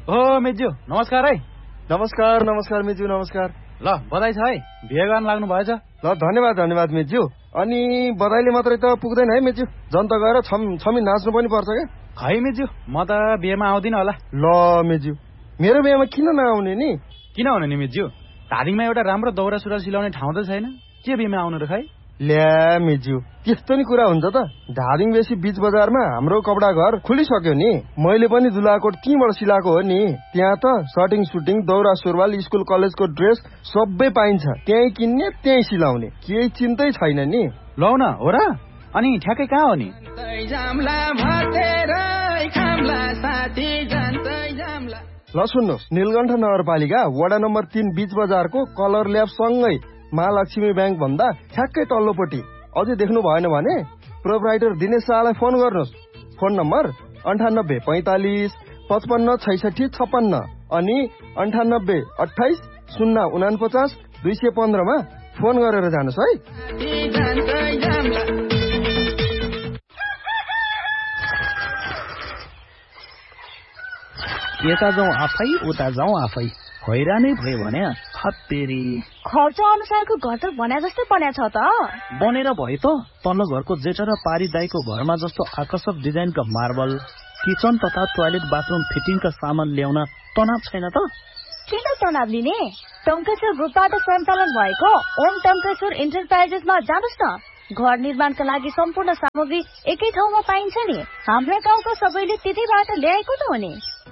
ओ मेज्यू नमस्कार है। नमस्कार मेज्यू नमस्कार। ल बधाई छ है, बिहे गर्न लाग्नु भएछ। ल धन्यवाद मेज्यू। अनि बधाईले मात्रै त पुग्दैन है मेज्यू, जनता गएर छमी नाच्नु पनि पर्छ क्या। खै मेज्यू, म त बिहेमा आउँदिन होला। ल मेज्यू, मेरो बिहेमा किन नआउने नि? किन हुने नि मेज्यू, धादिङमा एउटा राम्रो दौरा सुरुवाल सिलाउने ठाउँ त छैन, के बिहेमा आउनु र खै? ल्या मेज्यू, त्यस्तो नि कुरा हुन्छ त। धादिङ बेसी बीच बजारमा हाम्रो कपडा घर खुलिसक्यो नि। मैले पनि दुलाकोट त्यहीँबाट सिलाएको हो नि। त्यहाँ त सर्टिङ सुटिङ दौरा सुरुवाल स्कुल कलेजको ड्रेस सबै पाइन्छ। त्यहीँ किन्ने त्यहीँ सिलाउने, केही चिन्तै छैन नि। लौ न हो र। अनि ठ्याक्कै कहाँ हो नि? ल सुन्नुहोस्, नीलकण्ठ नगरपालिका वडा नम्बर 3 बीच बजारको कलर ल्याब सँगै महालक्ष्मी ब्याङ्क भन्दा ठ्याक्कै तल्लोपट्टि। अझै देख्नु भएन भने प्रोपराइटर दिनेश शाहलाई फोन गर्नुहोस्। फोन नम्बर 98 45 55 66 56 अनि 98 28 049 215 मा फोन गरेर जानुहोस् है। यता जाउँ आफै उता जाउँ आफै, हैरानै भयो भने हत्तेरी। खर्च अनुसारको घर त बने जस्तै बन्या छ त। बनेर भयो त। तल्लो घरको जेठा र पारी दाईको घरमा जस्तो आकर्षक डिजाइनका मार्बल, किचन तथा टोयलेट बाथरुम फिटिङका सामान ल्याउन तनाव छैन त? किन तनाव लिने? टङ्केश्वर ग्रुपबाट सञ्चालन भएको ओम टङ्केश्वर इन्टरप्राइजेसमा जानुहोस् न। घर निर्माणका लागि सम्पूर्ण सामग्री एकै ठाउँमा पाइन्छ नि। हाम्रो गाउँको सबैले त्यतैबाट ल्याएको त हो नि।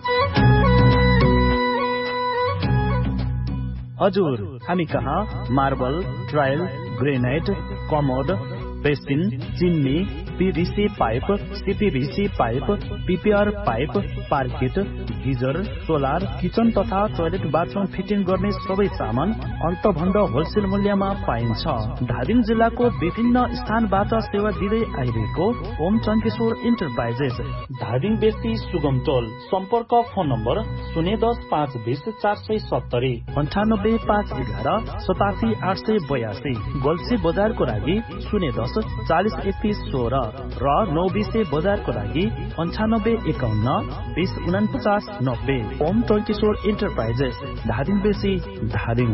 हजुर, हामी कहाँ marble, tile, granite, commode, basin, चिन्नी, PVC pipe, CPVC pipe, PPR pipe, पार्किट, geyser, solar, kitchen तथा टोयलेट बाथरुम फिटिङ गर्ने सबै सामान अन्तभन्द होलसेल मूल्यमा पाइन्छ। धादिङ जिल्लाको विभिन्न स्थानबाट सेवा दिँदै आइरहेको ओम टङ्केश्वर इन्टरप्राइजेस, धादिङ बेसी सुगम टोल। सम्पर्क फोन नम्बर 010 520 470 98 511 87 882। गल्सी बजारको लागि 010 40 31 16 र 920 बजारको लागि 98 51 20 49 90। ओम टङ्केश्वर इन्टरप्राइजेस, धादिङ बेसी, धादिङ।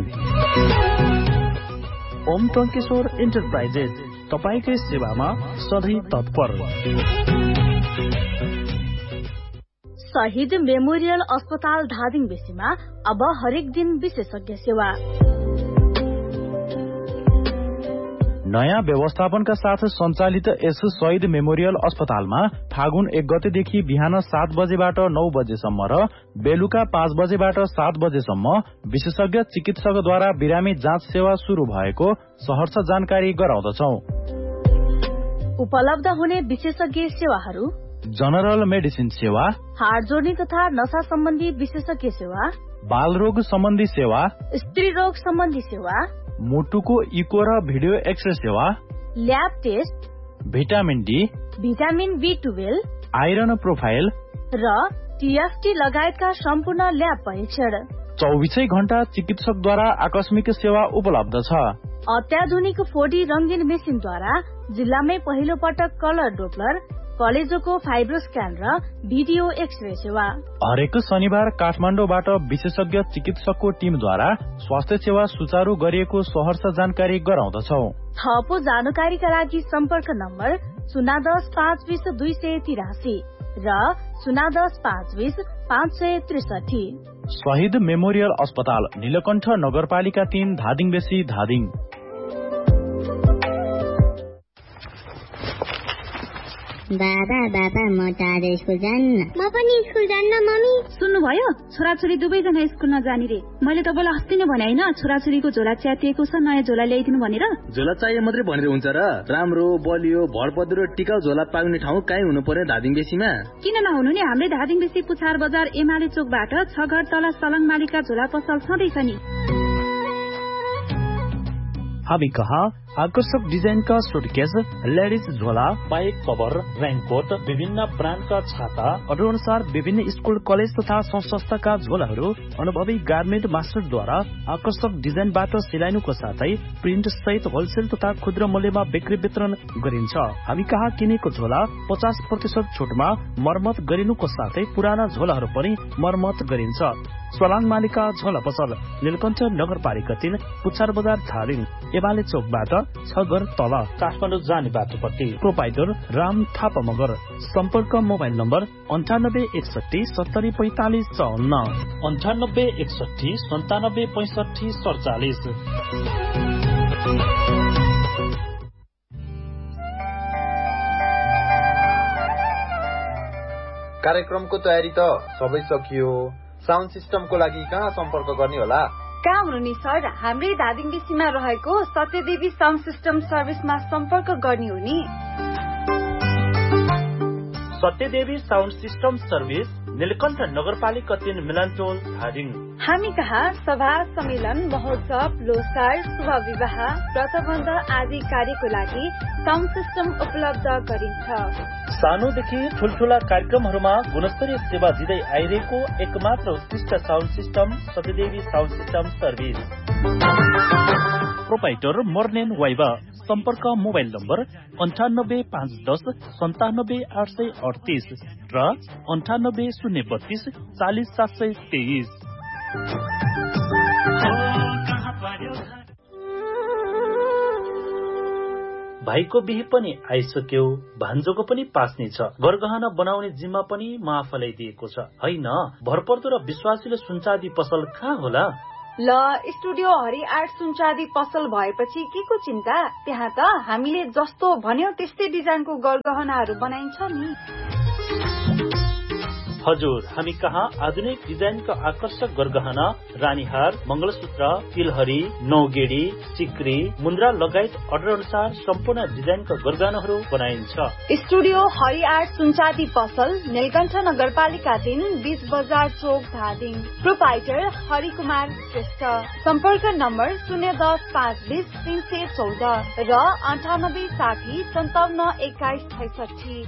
ओम टङ्केश्वर इन्टरप्राइजेस तपाईकै सेवामा सधैँ तत्पर। शहीद मेमोरियल अस्पताल धादिङ बेसीमा अब हरेक दिन विशेषज्ञ सेवा। नयाँ व्यवस्थापनका साथ सञ्चालित यस शहीद मेमोरियल अस्पतालमा फागुन 1 गतेदेखि बिहान 7 बजेबाट 9 बजेसम्म र बेलुका 5 बजेबाट 7 बजेसम्म विशेषज्ञ चिकित्सकद्वारा बिरामी जाँच सेवा शुरू भएको सहर्ष जानकारी गराउँदछौ। उपलब्ध हुने विशेषज्ञ सेवाहरू: जनरल मेडिसिन सेवा, हाड जोड्ने तथा नशा सम्बन्धी विशेषज्ञ सेवा, बालरोग सम्बन्धी सेवा, स्त्री रोग सम्बन्धी सेवा, मुटुको इको र भिडियो एक्सरे सेवा, lab test, vitamin D, vitamin B12, iron profile र टिएफटी लगायतका सम्पूर्ण ल्याब परीक्षण। 24 घण्टा चिकित्सकद्वारा आकस्मिक सेवा उपलब्ध छ। अत्याधुनिक 4D रंगीन मेसिनद्वारा जिल्लामै पहिलो पटक कलर डोप्लर, कलेजोको फाइब्रोस्क्यान र भिडियो एक्सरे सेवा। हरेक शनिबार काठमाडौँबाट विशेषज्ञ चिकित्सकको टिमद्वारा स्वास्थ्य सेवा सुचारू गरिएको सहर्ष जानकारी गराउँदछौ। थप जानकारीका लागि सम्पर्क नम्बर 010 520 283 र 010 520 563। शहीद मेमोरियल अस्पताल, नीलकण्ठ नगरपालिका 3, धादिङ बेसी, धादिङ। बाबा म त आज स्कुल जान्न। म पनि स्कुल जान्न मम्मी। सुन्नुभयो, छोराछोरी दुवैजना स्कुल नजाने रे। मैले तपाईँलाई अस्ति नै भने होइन, छोराछोरीको झोला च्यातिएको छ, नयाँ झोला ल्याइदिनु भनेर। झोला चाहिए मात्रै भनेर हुन्छ र? राम्रो बलियो भरपद्रो टिकाउ झोला पाउने ठाउँ कहीँ हुनु पर्यो धादिङ बेसीमा। किन नहुनु नि, हाम्रै धादिङ बेसी पुछार बजार एमाले चोकबाट 6 घर तल सलङ मालिका झोला पसल छँदैछ नि। हामी कहाँ आकर्षक डिजाइनका सुटकेस, लेडिज झोला, बाइक कभर, रेनकोट, विभिन्न ब्रान्डका छाता, अर्डर अनुसार विभिन्न स्कुल कलेज तथा संस्थाका झोलाहरू अनुभवी गार्मेन्ट मास्टरद्वारा आकर्षक डिजाइनबाट सिलाइनुको साथै प्रिन्ट सहित होलसेल तथा खुद्रा मूल्यमा बिक्री वितरण गरिन्छ। हामी कहाँ किनेको झोला 50% छुटमा मर्मत गरिनुको साथै पुराना झोलाहरू पनि मर्मत गरिन्छ। स्वलाङ मालिका झोला पसल, नीलकण्ठ नगरपालिका 3, पुच्छार बजार, धादिङ, एमाले चोकबाट 6 घर तल, काठमाडौँ जाने बाटोपट्टि। प्रोपाइटर राम थापा मगर। सम्पर्क मोबाइल नम्बर 9861 70 45 54, 9861 97 65 47। कार्यक्रमको तयारी त सबै सकियो। साउन्ड सिस्टमको लागि कहाँ सम्पर्क गर्ने होला? कहाँ हुनु सर, हाम्रै धादिङ बेसीमा रहेको सत्यदेवी साउन्ड सिस्टम सर्भिसमा सम्पर्क गर्ने हो नि। Satyadevi sound system service, Neelkanth नगरपालिका 3, मिलनटोल, धादिङ। हामी कहाँ सभा, सम्मेलन, महोत्सव, लोसार, शुभ विवाह, व्रतबन्ध आदि कार्यको लागि साउन्ड सिस्टम उपलब्ध गरिन्छ। सानोदेखि ठुल्ठुला कार्यक्रमहरूमा गुणस्तरीय सेवा दिँदै आइरहेको एकमात्र उत्कृष्ट sound system Satyadevi sound system service. Proprietor मर्नेन viva. सम्पर्क मोबाइल नम्बर 98 510 97 838 र 98 032 40 723। भाइको बिहे पनि आइसक्यो, भान्जोको पनि पास्ने छ, गरगहना बनाउने जिम्मा पनि म आफैलाई दिएको छ। हैन, भरपर्दो र विश्वासिलो सुनचाँदी पसल कहाँ होला? ल, स्टुडियो हरि आर्ट सुनचाँदी पसल भएपछि के को चिन्ता? त्यहाँ त हामीले जस्तो भन्यो त्यस्तै डिजाइनको गरगहनाहरू बनाइन्छ नि। हजुर, हामी कहाँ आधुनिक डिजाइनका आकर्षक गरगहना, रानीहार, मंगलसूत्र, तिलहरी, नौगेडी, सिक्री, मुन्द्रा लगायत अर्डर अनुसार सम्पूर्ण डिजाइनका गरगहनाहरू बनाइन्छ। स्टुडियो हरि आर्ट सुनचाँदी पसल, नीलकण्ठ नगरपालिका 3, 20 बजार चोक, धादिङ। प्रोपाइटर हरिकुमार श्रेष्ठ। सम्पर्क नम्बर 010 520 314 र 98 60 57 21 66।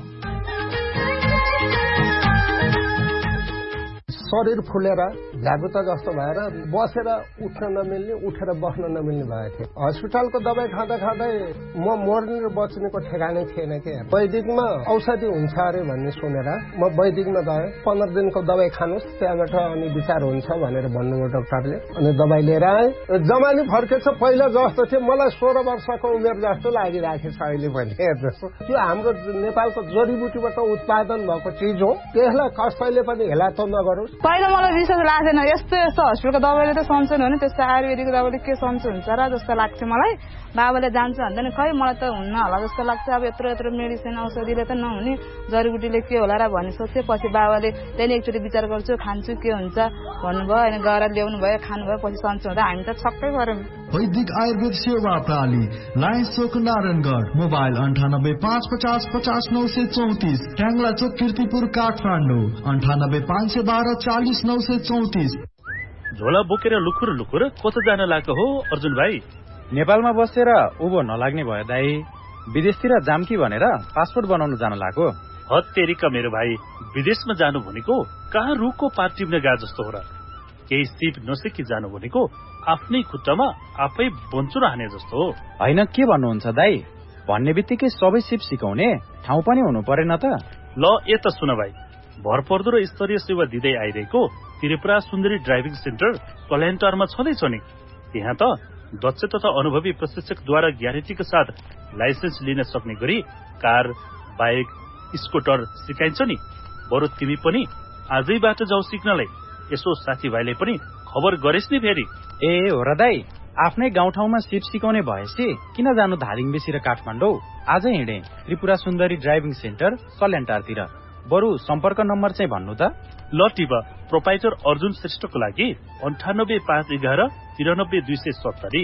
शरीर फुलेर झ्यागुता जस्तो भएर बसेर उठ्न नमिल्ने, उठेर बस्न नमिल्ने भएको थिएँ। हस्पिटलको दबाई खाँदा खाँदै म मर्ने र बच्नेको ठेगानै थिएन के। वैदिकमा औषधि हुन्छ अरे भन्ने सुनेर म वैदिकमा गएँ। 15 दिनको दबाई खानुहोस्, त्यहाँबाट अनि विचार हुन्छ भनेर भन्नुभयो डाक्टरले। अनि दबाई लिएर आएँ। जमानी फर्केछ, पहिला जस्तो थियो मलाई 16 वर्षको उमेर जस्तो लागिराखेछ अहिले पनि। त्यो हाम्रो नेपालको जडीबुटीबाट उत्पादन भएको चिज हो, त्यसलाई कसैले पनि हेला त नगरोस्। पहिला मलाई विश्वास लाग्थेन, यस्तो हस्पिटलको दबाईले त सन्चो हुने, त्यस्तो आयुर्वेदिकको दबाईले के सन्चो हुन्छ र जस्तो लाग्थ्यो मलाई। बाबाले जान्छ भन्दा नि खै मलाई त हुन्न होला जस्तो लाग्छ। अब यत्रो मेडिसिन औषधिले त नहुने, जडीबुटीले के होला र भन्ने सोचे। पछि बाबाले त्यहाँदेखि एकचोटि विचार गर्छु, खान्छु के हुन्छ भन्नुभयो। अनि गएर ल्याउनु भयो, खानुभयो, पछि सन्चो हुँदा हामी त छक्कै गऱ्यौँ। वैदिक आयुर्वेद सेवा प्रणाली, लायन्स चोक, नारायणगढ। मोबाइल 98 550 50 934, ट्याङ्ला चोक, कीर्तिपुर, काठमाडौँ 98 512 40 934। झोला बोकेर लुखुर लुखुर कता जान लागेको हो अर्जुन भाइ? नेपालमा बसेर उभो नलाग्ने भयो दाई, विदेशतिर जाम कि भनेर पासपोर्ट बनाउन जान लाग्यो। हत्तेरिका मेरो भाइ, विदेशमा जानु भनेको कहाँ रुखको पात टिप्न गा जस्तो हो र? केही सिप नसिकी जानु भनेको आफ्नै खुट्टामा आफै बन्चुर हाने जस्तो हो। होइन, के भन्नुहुन्छ दाई? भन्ने बित्तिकै सबै सिप सिकाउने ठाउँ पनि हुनु परेन त? ल यता सुन भाइ, भरपर्दो र स्तरीय सेवा दिँदै आइरहेको त्रिपुरा सुन्दरी ड्राइभिङ सेन्टर कल्याणटारमा छँदैछ नि। त्यहाँ त दक्ष तथा अनुभवी प्रशिक्षकद्वारा ग्यारेन्टीका साथ लाइसेन्स लिन सक्ने गरी कार, बाइक, स्कुटर सिकाइन्छ नि। बरु तिमी पनि आजैबाट जाऊ सिक्नलाई। यसो साथीभाइले पनि खबर गरेस् नि फेरि। ए हो र दाई, आफ्नै गाउँठाउँमा सिप सिकाउने भएपछि किन जानु धादिङ बेसी र काठमाडौँ? आजै हिँडे त्रिपुरा सुन्दरी ड्राइभिङ सेन्टर कल्याणटारतिर। बरु सम्पर्क नम्बर चाहिँ भन्नु त। ल टिप, प्रोपाइटर अर्जुन श्रेष्ठको लागि 98 511 93 270,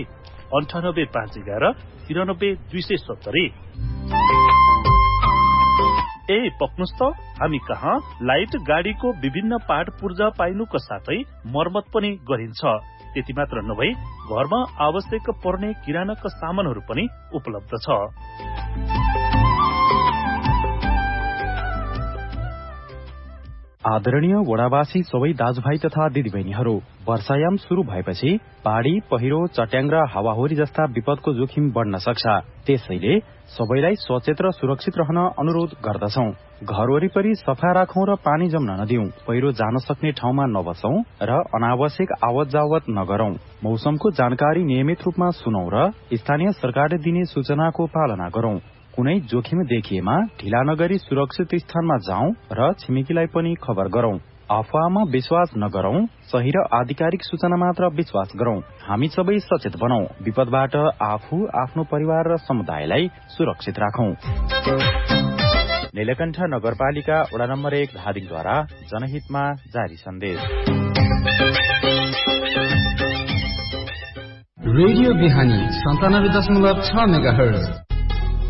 98 511 93 270। पक्नुस् त हामी कहाँ लाइट गाडीको विभिन्न पार्ट पूर्जा पाइनुको साथै मर्मत पनि गरिन्छ। त्यति मात्र नभई घरमा आवश्यक पर्ने किरानाका सामानहरू पनि उपलब्ध छ। आदरणीय वडावासी सबै दाजुभाइ तथा दिदीबहिनीहरू, वर्षायाम शुरू भएपछि बाढी, पहिरो, चट्याङ र हावाहुरी जस्ता विपदको जोखिम बढ्न सक्छ। त्यसैले सबैलाई सचेत र सुरक्षित रहन अनुरोध गर्दछौं। घर वरिपरि सफा राखौं र पानी जम्न नदिउँ। पहिरो जान सक्ने ठाउँमा नबसौं र अनावश्यक आवत जावत नगरौं। मौसमको जानकारी नियमित रूपमा सुनौं र स्थानीय सरकारले दिने सूचनाको पालना गरौं। कुनै जोखिम देखिएमा ढिला नगरी सुरक्षित स्थानमा जाउँ र छिमेकीलाई पनि खबर गरौं। अफवाहमा विश्वास नगरौं, सही र आधिकारिक सूचना मात्र विश्वास गरौं। हामी सबै सचेत बनौं, विपदबाट आफू, आफ्नो परिवार र समुदायलाई सुरक्षित राखौं। नीलकण्ठ नगरपालिका वडा नम्बर 1 धादिङद्वारा जनहितमा जारी सन्देश। रेडियो बिहानी 97.6 मेगाहर्ज